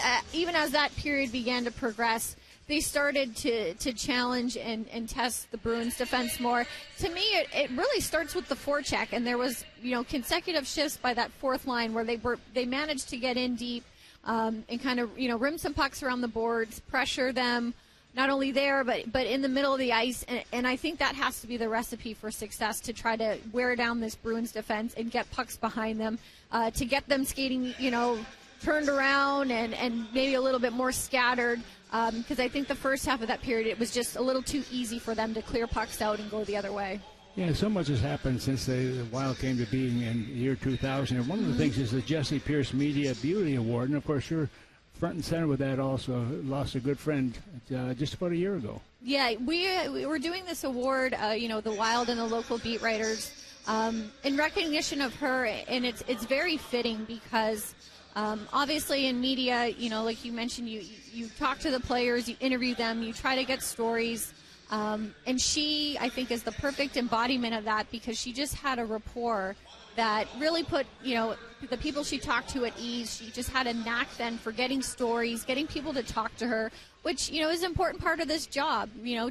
even as that period began to progress, they started to challenge and test the Bruins defense more. To me, it really starts with the forecheck, and there was consecutive shifts by that fourth line where they managed to get in deep and kind of rim some pucks around the boards, pressure them. Not only there, but in the middle of the ice, and I think that has to be the recipe for success, to try to wear down this Bruins defense and get pucks behind them, to get them skating, turned around and maybe a little bit more scattered, because I think the first half of that period, it was just a little too easy for them to clear pucks out and go the other way. Yeah, so much has happened since the Wild came to being in the year 2000, and one of the things is the Jesse Pierce Media Beauty Award, and of course you're front and center with that. Also lost a good friend just about a year ago. Yeah, we were doing this award, the Wild and the local beat writers, in recognition of her, and it's very fitting because obviously in media, like you mentioned, you talk to the players, you interview them, you try to get stories, and she, I think, is the perfect embodiment of that, because she just had a rapport that really put, the people she talked to at ease. She just had a knack then for getting stories, getting people to talk to her, which, is an important part of this job,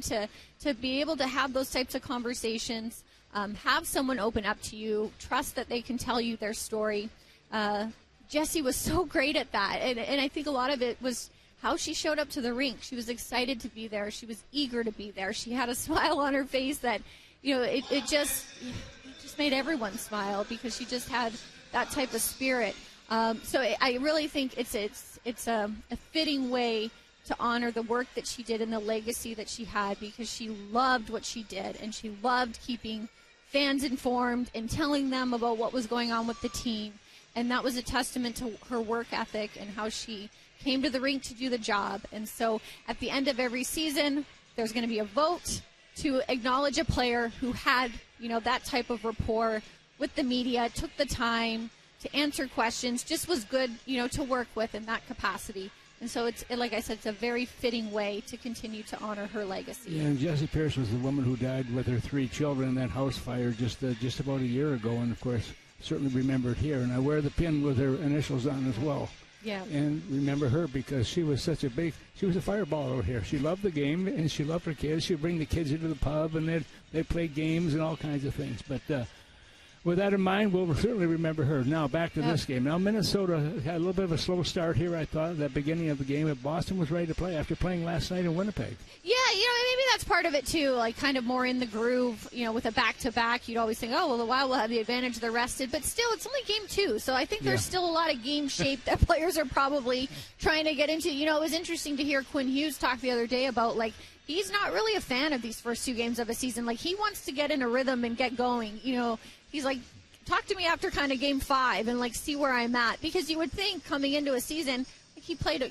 to be able to have those types of conversations, have someone open up to you, trust that they can tell you their story. Jessie was so great at that, and I think a lot of it was how she showed up to the rink. She was excited to be there. She was eager to be there. She had a smile on her face that, it just made everyone smile, because she just had that type of spirit. So I really think it's a fitting way to honor the work that she did and the legacy that she had, because she loved what she did, and she loved keeping fans informed and telling them about what was going on with the team. And that was a testament to her work ethic and how she came to the rink to do the job. And so at the end of every season, there's going to be a vote to acknowledge a player who had, that type of rapport with the media, took the time to answer questions, just was good, to work with in that capacity. And so it's, like I said, it's a very fitting way to continue to honor her legacy. Yeah, and Jessie Pierce was the woman who died with her 3 children in that house fire just about a year ago, and of course certainly remembered here. And I wear the pin with her initials on as well. Yeah. And remember her because she was she was a fireball over here. She loved the game, and she loved her kids. She'd bring the kids into the pub, and they'd play games and all kinds of things. But with that in mind, we'll certainly remember her. Now, back to this game. Now, Minnesota had a little bit of a slow start here, I thought, at the beginning of the game. But Boston was ready to play after playing last night in Winnipeg. Yeah, maybe that's part of it, too, like kind of more in the groove. With a back-to-back, you'd always think, the Wild will have the advantage, they're rested. But still, it's only game 2, so I think there's still a lot of game shape that players are probably trying to get into. It was interesting to hear Quinn Hughes talk the other day about, he's not really a fan of these first 2 games of a season. He wants to get in a rhythm and get going. He's like, talk to me after kind of game 5 and see where I'm at, because you would think coming into a season, he played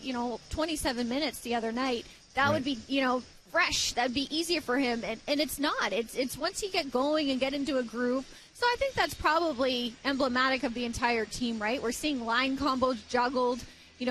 27 minutes the other night, that would be fresh, that'd be easier for him, and it's not. It's once you get going and get into a groove. So I think that's probably emblematic of the entire team, right? We're seeing line combos juggled,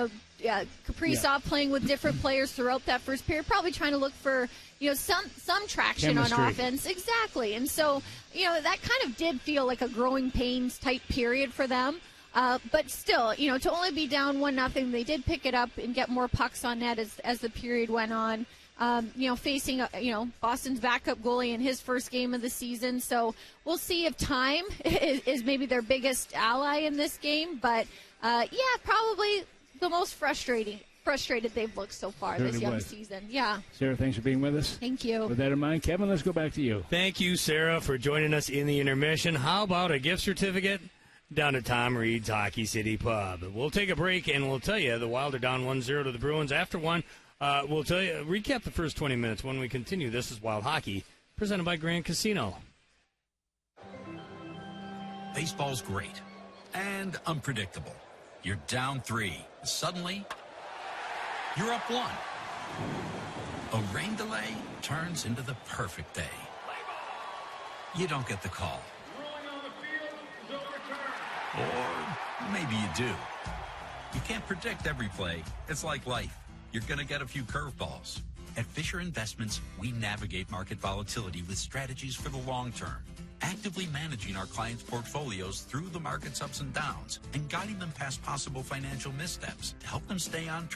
Kaprizov playing with different players throughout that first period, probably trying to look for some traction chemistry on offense. Exactly. And so, that kind of did feel like a growing pains type period for them. But still, to only be down 1-0, they did pick it up and get more pucks on net as the period went on. Facing, Boston's backup goalie in his first game of the season. So we'll see if time is maybe their biggest ally in this game. But, probably the most frustrated they've looked so far this young season. Yeah. Sarah, thanks for being with us. Thank you. With that in mind, Kevin, let's go back to you. Thank you, Sarah, for joining us in the intermission. How about a gift certificate down to Tom Reed's Hockey City Pub? We'll take a break, and we'll tell you the Wild are down 1-0 to the Bruins. After one, we'll tell you, recap the first 20 minutes when we continue. This is Wild Hockey, presented by Grand Casino. Baseball's great and unpredictable. You're down 3. Suddenly, you're up 1. A rain delay turns into the perfect day. You don't get the call. Or maybe you do. You can't predict every play. It's like life. You're going to get a few curveballs. At Fisher Investments, we navigate market volatility with strategies for the long term, actively managing our clients' portfolios through the market's ups and downs and guiding them past possible financial missteps to help them stay on track.